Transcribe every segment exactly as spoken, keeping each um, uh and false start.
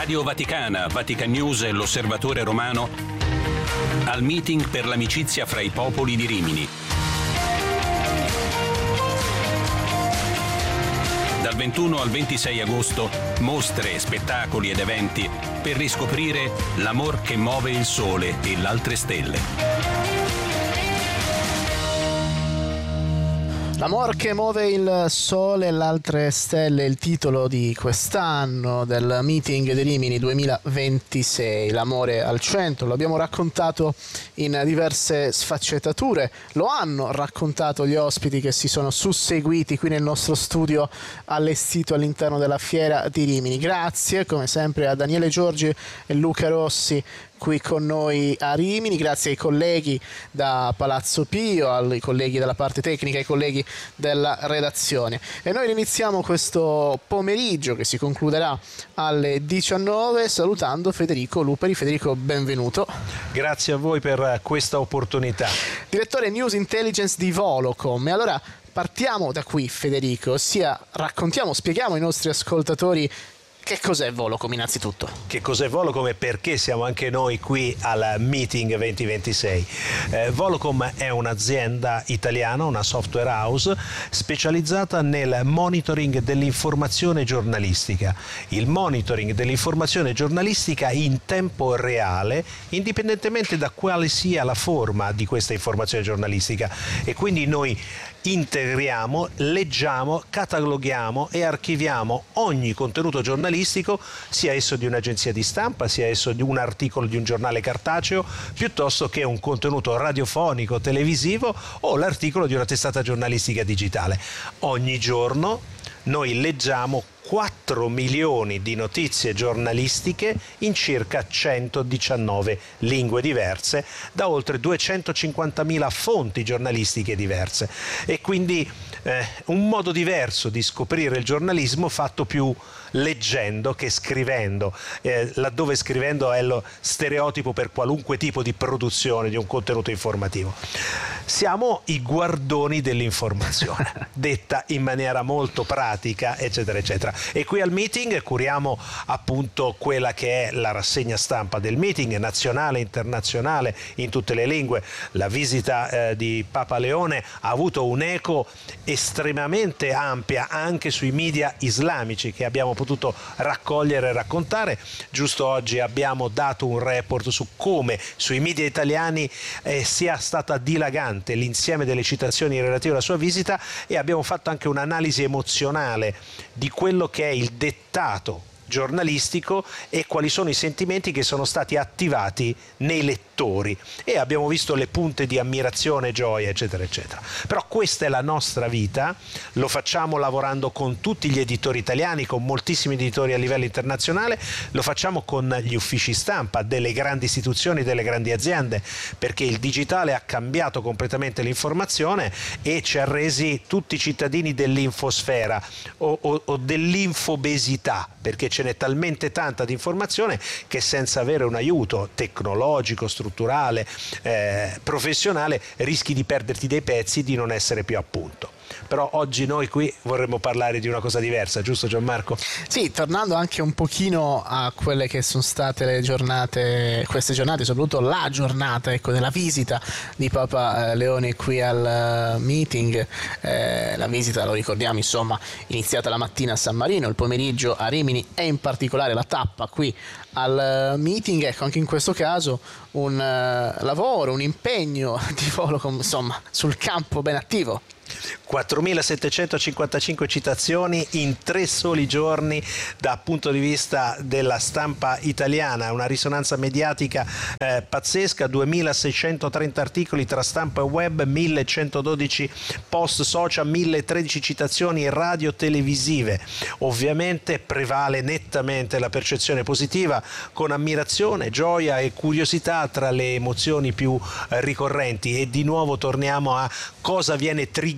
Radio Vaticana, Vatican News e l'Osservatore Romano al meeting per l'amicizia fra i popoli di Rimini. Dal ventuno al ventisei agosto, mostre, spettacoli ed eventi per riscoprire l'amor che muove il sole e l'altre stelle. L'amor che muove il sole e le altre stelle, il titolo di quest'anno del meeting di Rimini duemilaventisei. L'amore al centro, lo abbiamo raccontato in diverse sfaccettature, lo hanno raccontato gli ospiti che si sono susseguiti qui nel nostro studio allestito all'interno della Fiera di Rimini. Grazie come sempre a Daniele Giorgi e Luca Rossi qui con noi a Rimini, grazie ai colleghi da Palazzo Pio, ai colleghi della parte tecnica, ai colleghi della redazione. E noi iniziamo questo pomeriggio che si concluderà alle diciannove salutando Federico Luperi. Federico, benvenuto. Grazie a voi per questa opportunità. Direttore News Intelligence di Volocom. E allora partiamo da qui, Federico, ossia raccontiamo, spieghiamo ai nostri ascoltatori che cos'è Volocom innanzitutto? Che cos'è Volocom e perché siamo anche noi qui al Meeting duemilaventisei? Eh, Volocom è un'azienda italiana, una software house specializzata nel monitoring dell'informazione giornalistica. Il monitoring dell'informazione giornalistica in tempo reale, indipendentemente da quale sia la forma di questa informazione giornalistica. E quindi noi integriamo, leggiamo, cataloghiamo e archiviamo ogni contenuto giornalistico, sia esso di un'agenzia di stampa, sia esso di un articolo di un giornale cartaceo, piuttosto che un contenuto radiofonico, televisivo o l'articolo di una testata giornalistica digitale. Ogni giorno noi leggiamo quattro milioni di notizie giornalistiche in circa centodiciannove lingue diverse, da oltre duecentocinquantamila fonti giornalistiche diverse. E quindi eh, un modo diverso di scoprire il giornalismo fatto più leggendo che scrivendo, eh, laddove scrivendo è lo stereotipo per qualunque tipo di produzione di un contenuto informativo. Siamo i guardoni dell'informazione, detta in maniera molto pratica, eccetera, eccetera. E qui al meeting curiamo appunto quella che è la rassegna stampa del meeting, nazionale, internazionale, in tutte le lingue. La visita eh, di Papa Leone ha avuto un'eco estremamente ampia anche sui media islamici che abbiamo potuto raccogliere e raccontare. Giusto oggi abbiamo dato un report su come sui media italiani eh, sia stata dilagante l'insieme delle citazioni relative alla sua visita, e abbiamo fatto anche un'analisi emozionale di quello che è il dettato giornalistico e quali sono i sentimenti che sono stati attivati nei lettori, e abbiamo visto le punte di ammirazione, gioia, eccetera, eccetera. Però questa è la nostra vita, lo facciamo lavorando con tutti gli editori italiani, con moltissimi editori a livello internazionale, lo facciamo con gli uffici stampa delle grandi istituzioni, delle grandi aziende, perché il digitale ha cambiato completamente l'informazione e ci ha resi tutti cittadini dell'infosfera o, o, o dell'infobesità, perché ce n'è talmente tanta di informazione che senza avere un aiuto tecnologico, strutturale, eh, professionale, rischi di perderti dei pezzi, di non essere più a punto. Però oggi noi qui vorremmo parlare di una cosa diversa, giusto Gianmarco? Sì, tornando anche un pochino a quelle che sono state le giornate, queste giornate, soprattutto la giornata ecco, della visita di Papa Leone qui al uh, meeting. Eh, la visita, lo ricordiamo, insomma, iniziata la mattina a San Marino, il pomeriggio a Rimini e in particolare la tappa qui al uh, meeting. Ecco, anche in questo caso un uh, lavoro, un impegno di Volocom, insomma, sul campo ben attivo. quattromilasettecentocinquantacinque citazioni in tre soli giorni dal punto di vista della stampa italiana, una risonanza mediatica eh, pazzesca, duemilaseicentotrenta articoli tra stampa e web, millecentododici post social, milletredici citazioni radio televisive. Ovviamente prevale nettamente la percezione positiva, con ammirazione, gioia e curiosità tra le emozioni più eh, ricorrenti, e di nuovo torniamo a cosa viene triggerata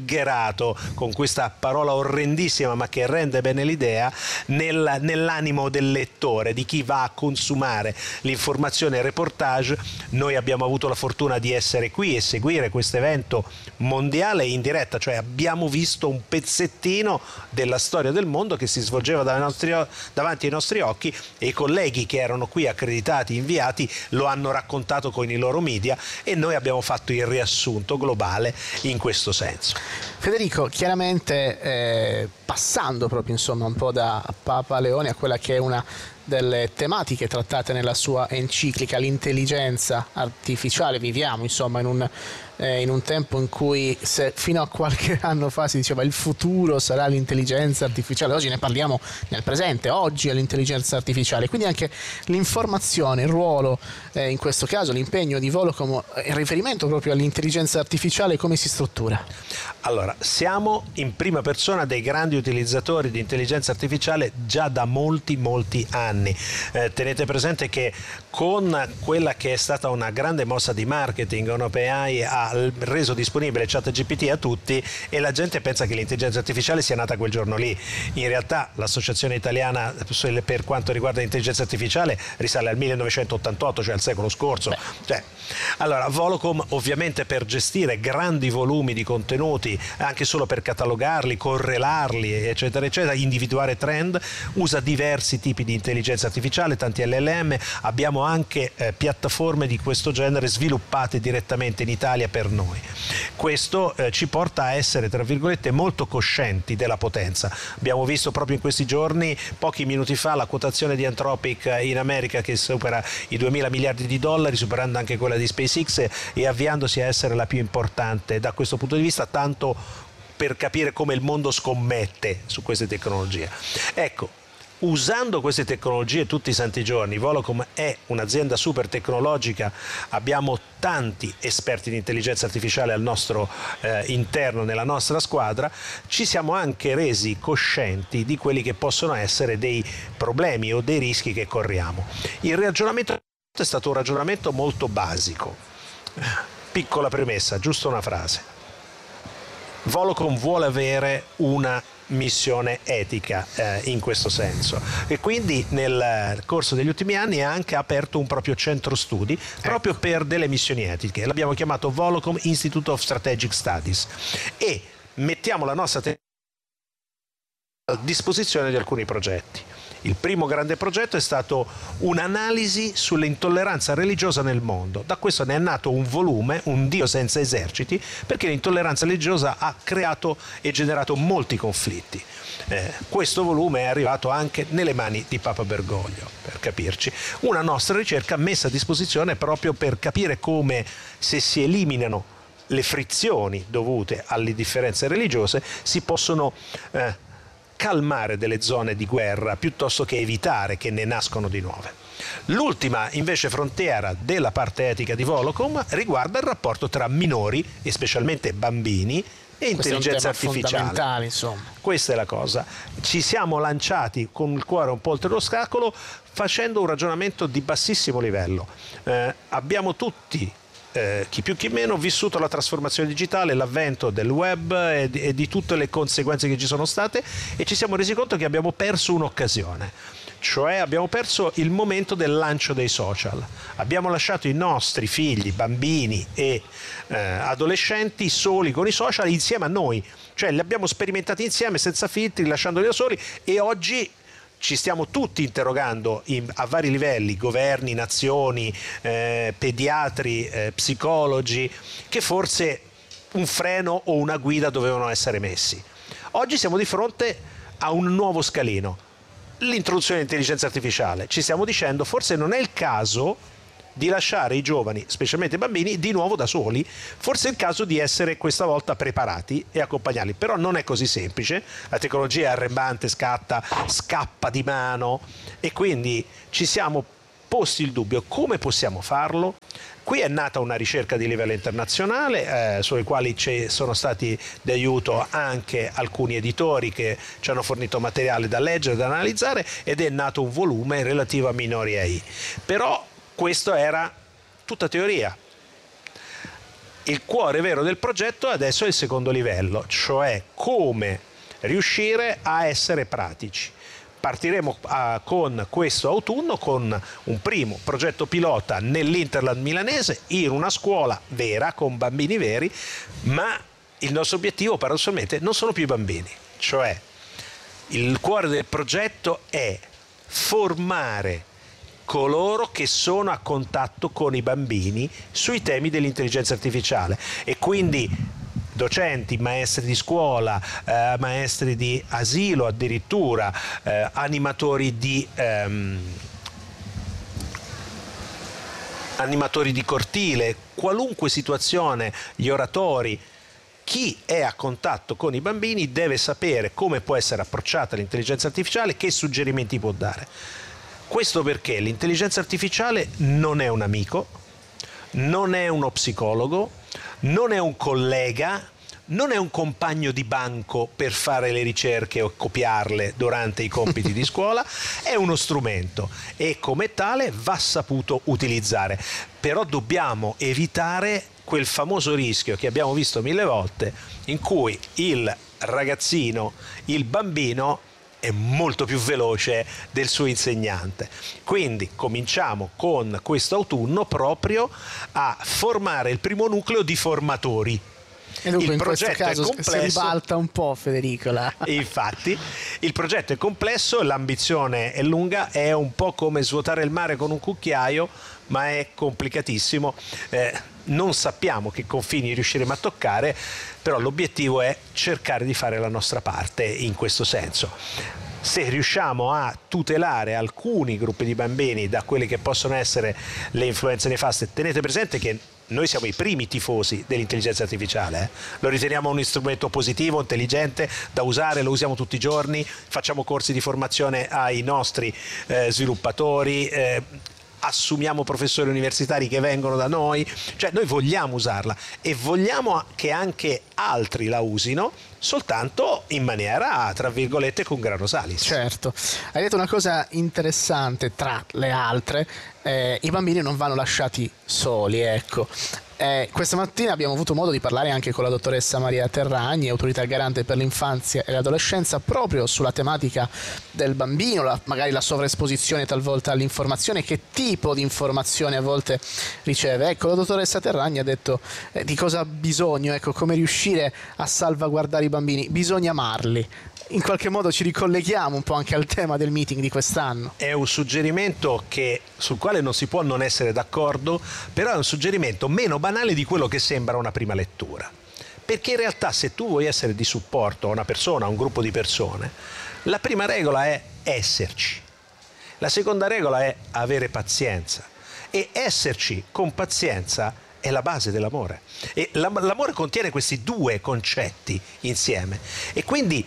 triggerato con questa parola orrendissima ma che rende bene l'idea nel, nell'animo del lettore, di chi va a consumare l'informazione e il reportage. Noi abbiamo avuto la fortuna di essere qui e seguire questo evento mondiale in diretta, cioè abbiamo visto un pezzettino della storia del mondo che si svolgeva davanti ai nostri, davanti ai nostri occhi, e i colleghi che erano qui accreditati, inviati, lo hanno raccontato con i loro media e noi abbiamo fatto il riassunto globale in questo senso. Federico, chiaramente eh, passando proprio insomma un po' da Papa Leone a quella che è una delle tematiche trattate nella sua enciclica, l'intelligenza artificiale, viviamo insomma in un, eh, in un tempo in cui, se fino a qualche anno fa si diceva il futuro sarà l'intelligenza artificiale, oggi ne parliamo nel presente, oggi è l'intelligenza artificiale, quindi anche l'informazione, il ruolo, eh, in questo caso l'impegno di Volocom in riferimento proprio all'intelligenza artificiale, come si struttura? Allora, siamo in prima persona dei grandi utilizzatori di intelligenza artificiale già da molti molti anni. Eh, tenete presente che con quella che è stata una grande mossa di marketing, OpenAI ha reso disponibile ChatGPT a tutti e la gente pensa che l'intelligenza artificiale sia nata quel giorno lì. In realtà l'associazione italiana per quanto riguarda l'intelligenza artificiale risale al millenovecentottantotto, cioè al secolo scorso. Cioè, allora, Volocom ovviamente per gestire grandi volumi di contenuti, anche solo per catalogarli, correlarli, eccetera eccetera, individuare trend, usa diversi tipi di intelligenza artificiale, tanti L L M. Abbiamo anche eh, piattaforme di questo genere sviluppate direttamente in Italia per noi. Questo eh, ci porta a essere, tra virgolette, molto coscienti della potenza. Abbiamo visto proprio in questi giorni, pochi minuti fa, la quotazione di Anthropic in America che supera i duemila miliardi di dollari, superando anche quella di SpaceX e avviandosi a essere la più importante da questo punto di vista, tanto per capire come il mondo scommette su queste tecnologie. Ecco, usando queste tecnologie tutti i santi giorni, Volocom è un'azienda super tecnologica, abbiamo tanti esperti di intelligenza artificiale al nostro eh, interno, nella nostra squadra. Ci siamo anche resi coscienti di quelli che possono essere dei problemi o dei rischi che corriamo. Il ragionamento è stato un ragionamento molto basico. Piccola premessa, giusto una frase. Volocom vuole avere una missione etica eh, in questo senso e quindi nel corso degli ultimi anni ha anche aperto un proprio centro studi proprio ecco. per delle missioni etiche. L'abbiamo chiamato Volocom Institute of Strategic Studies e mettiamo la nostra tecnologia a disposizione di alcuni progetti. Il primo grande progetto è stato un'analisi sull'intolleranza religiosa nel mondo. Da questo ne è nato un volume, Un Dio senza eserciti, perché l'intolleranza religiosa ha creato e generato molti conflitti. Eh, questo volume è arrivato anche nelle mani di Papa Bergoglio, per capirci. Una nostra ricerca messa a disposizione proprio per capire come, se si eliminano le frizioni dovute alle differenze religiose, si possono eh, calmare delle zone di guerra piuttosto che evitare che ne nascono di nuove. L'ultima invece frontiera della parte etica di Volocom riguarda il rapporto tra minori e specialmente bambini e intelligenza artificiale. Insomma. Questa è la cosa. Ci siamo lanciati con il cuore un po' oltre l'ostacolo facendo un ragionamento di bassissimo livello. Eh, abbiamo tutti Eh, chi più chi meno vissuto la trasformazione digitale, l'avvento del web e di, e di tutte le conseguenze che ci sono state e ci siamo resi conto che abbiamo perso un'occasione, cioè abbiamo perso il momento del lancio dei social. Abbiamo lasciato i nostri figli, bambini e eh, adolescenti soli con i social insieme a noi, cioè li abbiamo sperimentati insieme senza filtri, lasciandoli da soli, e oggi ci stiamo tutti interrogando in, a vari livelli, governi, nazioni, eh, pediatri, eh, psicologi, che forse un freno o una guida dovevano essere messi. Oggi siamo di fronte a un nuovo scalino, l'introduzione dell'intelligenza artificiale. Ci stiamo dicendo forse non è il caso di lasciare i giovani, specialmente i bambini, di nuovo da soli. Forse è il caso di essere questa volta preparati e accompagnarli, però non è così semplice. La tecnologia è arrembante, scatta, scappa di mano e quindi ci siamo posti il dubbio: come possiamo farlo? Qui è nata una ricerca di livello internazionale eh, sui quali ci sono stati di aiuto anche alcuni editori che ci hanno fornito materiale da leggere, da analizzare, ed è nato un volume relativo a minori A I. Però questo era tutta teoria. Il cuore vero del progetto adesso è il secondo livello, cioè come riuscire a essere pratici. Partiremo uh, con questo autunno con un primo progetto pilota nell'Interland milanese in una scuola vera con bambini veri, ma il nostro obiettivo paradossalmente non sono più i bambini, cioè il cuore del progetto è formare coloro che sono a contatto con i bambini sui temi dell'intelligenza artificiale e quindi docenti, maestri di scuola, eh, maestri di asilo addirittura, eh, animatori di ehm, animatori di cortile, qualunque situazione, gli oratori. Chi è a contatto con i bambini deve sapere come può essere approcciata l'intelligenza artificiale, che suggerimenti può dare. Questo perché l'intelligenza artificiale non è un amico, non è uno psicologo, non è un collega, non è un compagno di banco per fare le ricerche o copiarle durante i compiti di scuola, è uno strumento e come tale va saputo utilizzare. Però dobbiamo evitare quel famoso rischio che abbiamo visto mille volte in cui il ragazzino, il bambino è molto più veloce del suo insegnante. Quindi cominciamo con questo autunno proprio a formare il primo nucleo di formatori. E dunque il in progetto questo caso è complesso, si ribalta un po', Federico. Là. Infatti il progetto è complesso, l'ambizione è lunga, è un po' come svuotare il mare con un cucchiaio, ma è complicatissimo. Eh, non sappiamo che confini riusciremo a toccare, però l'obiettivo è cercare di fare la nostra parte in questo senso. Se riusciamo a tutelare alcuni gruppi di bambini da quelle che possono essere le influenze nefaste, tenete presente che noi siamo i primi tifosi dell'intelligenza artificiale, eh? Lo riteniamo un strumento positivo, intelligente, da usare, lo usiamo tutti i giorni, facciamo corsi di formazione ai nostri eh, sviluppatori, eh, assumiamo professori universitari che vengono da noi, cioè noi vogliamo usarla e vogliamo che anche altri la usino, soltanto in maniera, tra virgolette, con grano salis. Certo, hai detto una cosa interessante tra le altre, eh, i bambini non vanno lasciati soli, ecco. Eh, questa mattina abbiamo avuto modo di parlare anche con la dottoressa Maria Terragni, autorità garante per l'infanzia e l'adolescenza, proprio sulla tematica del bambino, la, magari la sovraesposizione talvolta all'informazione, che tipo di informazione a volte riceve. Ecco, la dottoressa Terragni ha detto eh, di cosa ha bisogno, ecco, come riuscire a salvaguardare i bambini, bisogna amarli. In qualche modo ci ricolleghiamo un po' anche al tema del meeting di quest'anno. È un suggerimento che, sul quale non si può non essere d'accordo, però è un suggerimento meno banale di quello che sembra una prima lettura. Perché in realtà se tu vuoi essere di supporto a una persona, a un gruppo di persone, la prima regola è esserci. La seconda regola è avere pazienza. E esserci con pazienza è la base dell'amore. E l'amore contiene questi due concetti insieme. E quindi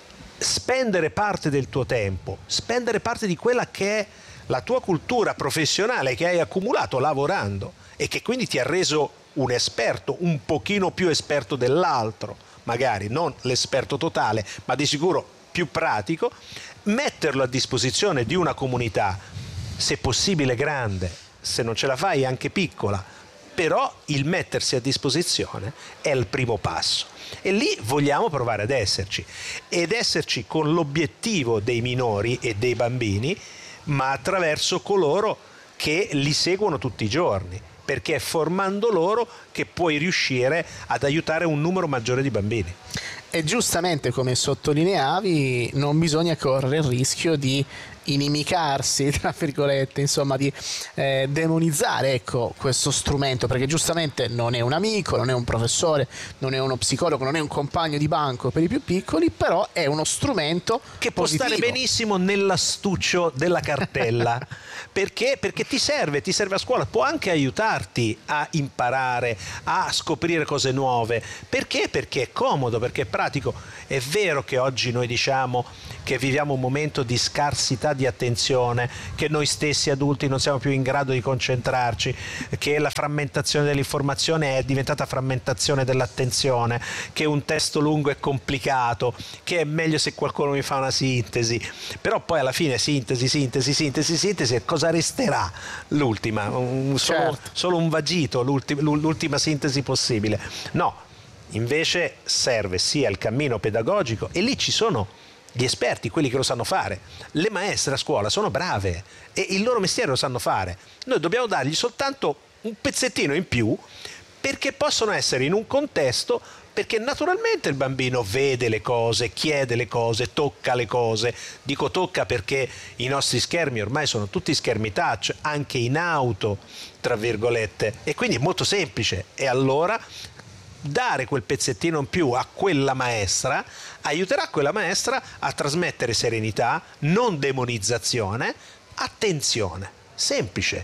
spendere parte del tuo tempo, spendere parte di quella che è la tua cultura professionale che hai accumulato lavorando e che quindi ti ha reso un esperto, un pochino più esperto dell'altro, magari non l'esperto totale, ma di sicuro più pratico, metterlo a disposizione di una comunità, se possibile grande, se non ce la fai anche piccola, però il mettersi a disposizione è il primo passo. E lì vogliamo provare ad esserci, ed esserci con l'obiettivo dei minori e dei bambini, ma attraverso coloro che li seguono tutti i giorni, perché è formando loro che puoi riuscire ad aiutare un numero maggiore di bambini. E giustamente, come sottolineavi, non bisogna correre il rischio di inimicarsi, tra virgolette, insomma di eh, demonizzare, ecco, questo strumento, perché giustamente non è un amico, non è un professore, non è uno psicologo, non è un compagno di banco per i più piccoli, però è uno strumento che può positivo. Stare benissimo nell'astuccio della cartella perché? Perché ti serve, ti serve a scuola, può anche aiutarti a imparare, a scoprire cose nuove. Perché? Perché è comodo, perché è pratico. È vero che oggi noi diciamo che viviamo un momento di scarsità di attenzione, che noi stessi adulti non siamo più in grado di concentrarci, che la frammentazione dell'informazione è diventata frammentazione dell'attenzione, che un testo lungo è complicato, che è meglio se qualcuno mi fa una sintesi, però poi alla fine sintesi, sintesi, sintesi, sintesi, e cosa resterà l'ultima? Un, solo, certo. solo un vagito, l'ultima, l'ultima sintesi possibile? No, invece serve sia il cammino pedagogico, e lì ci sono gli esperti, quelli che lo sanno fare. Le maestre a scuola sono brave e il loro mestiere lo sanno fare. Noi dobbiamo dargli soltanto un pezzettino in più perché possono essere in un contesto, perché naturalmente il bambino vede le cose, chiede le cose, tocca le cose. Dico tocca perché i nostri schermi ormai sono tutti schermi touch, anche in auto, tra virgolette, e quindi è molto semplice. E allora dare quel pezzettino in più a quella maestra aiuterà quella maestra a trasmettere serenità, non demonizzazione, attenzione, semplice.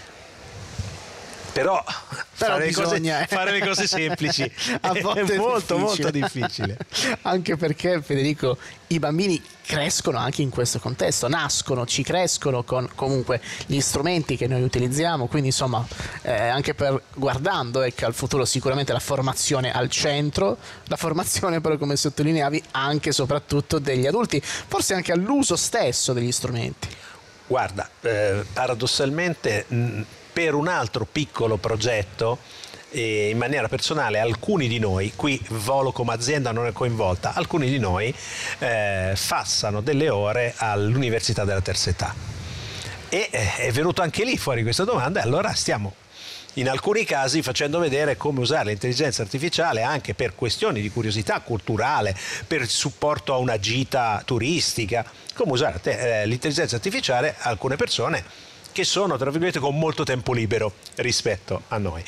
Però, Però fare, bisogna, le cose, fare le cose semplici a volte è molto difficile. molto difficile. Anche perché, Federico, i bambini crescono anche in questo contesto, nascono, ci crescono con comunque gli strumenti che noi utilizziamo, quindi insomma eh, anche per guardando ecco, al futuro sicuramente la formazione al centro, la formazione però come sottolineavi anche e soprattutto degli adulti, forse anche all'uso stesso degli strumenti. Guarda, eh, paradossalmente mh, per un altro piccolo progetto, e in maniera personale alcuni di noi, qui Volo come azienda non è coinvolta, alcuni di noi eh, passano delle ore all'Università della Terza Età, e eh, è venuto anche lì fuori questa domanda, e allora stiamo in alcuni casi facendo vedere come usare l'intelligenza artificiale anche per questioni di curiosità culturale, per supporto a una gita turistica, come usare eh, l'intelligenza artificiale a alcune persone che sono, tra virgolette, con molto tempo libero rispetto a noi.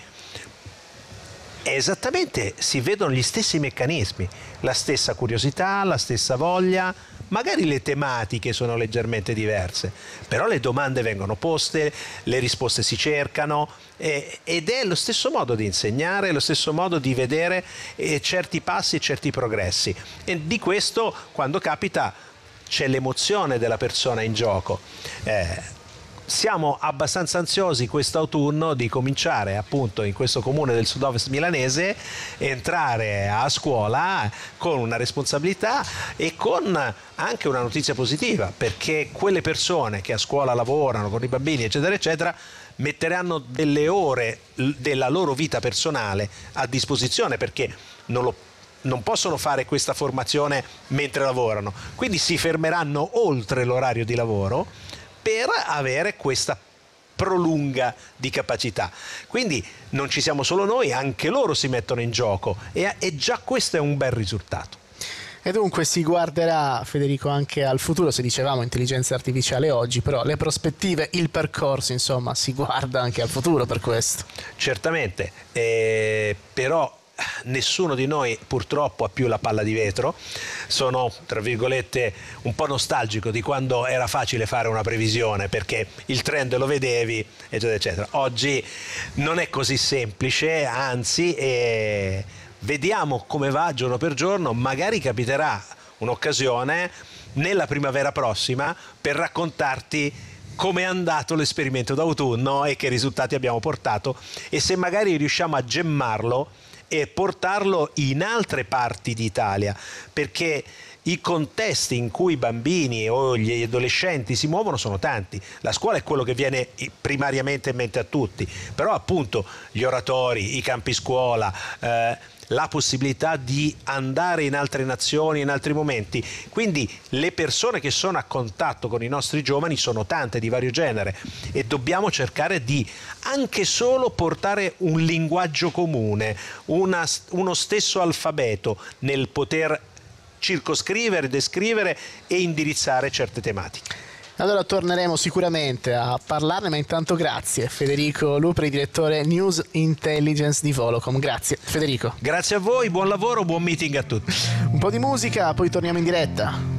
Esattamente, si vedono gli stessi meccanismi, la stessa curiosità, la stessa voglia, magari le tematiche sono leggermente diverse, però le domande vengono poste, le risposte si cercano, eh, ed è lo stesso modo di insegnare, lo stesso modo di vedere eh, certi passi e certi progressi. E di questo, quando capita, c'è l'emozione della persona in gioco. Eh, Siamo abbastanza ansiosi quest'autunno di cominciare appunto in questo comune del sud-ovest milanese, entrare a scuola con una responsabilità e con anche una notizia positiva, perché quelle persone che a scuola lavorano con i bambini eccetera eccetera metteranno delle ore della loro vita personale a disposizione, perché non lo non possono fare questa formazione mentre lavorano, quindi si fermeranno oltre l'orario di lavoro per avere questa prolunga di capacità. Quindi non ci siamo solo noi, anche loro si mettono in gioco, e, e già questo è un bel risultato. E dunque si guarderà, Federico, anche al futuro, se dicevamo intelligenza artificiale oggi, però le prospettive, il percorso, insomma, si guarda anche al futuro per questo. Certamente, eh, però nessuno di noi purtroppo ha più la palla di vetro. Sono, tra virgolette, un po' nostalgico di quando era facile fare una previsione, perché il trend lo vedevi eccetera eccetera. Oggi non è così semplice, anzi eh, vediamo come va giorno per giorno. Magari capiterà un'occasione nella primavera prossima per raccontarti come è andato l'esperimento d'autunno e che risultati abbiamo portato, e se magari riusciamo a gemmarlo e portarlo in altre parti d'Italia, perché i contesti in cui i bambini o gli adolescenti si muovono sono tanti. La scuola è quello che viene primariamente in mente a tutti, però appunto gli oratori, i campi scuola, eh, la possibilità di andare in altre nazioni in altri momenti, quindi le persone che sono a contatto con i nostri giovani sono tante, di vario genere, e dobbiamo cercare di anche solo portare un linguaggio comune, una, uno stesso alfabeto nel poter circoscrivere, descrivere e indirizzare certe tematiche. Allora torneremo sicuramente a parlarne, ma intanto grazie Federico Lupri, direttore News Intelligence di Volocom. Grazie Federico. Grazie a voi, buon lavoro, buon meeting a tutti. Un po' di musica, poi torniamo in diretta.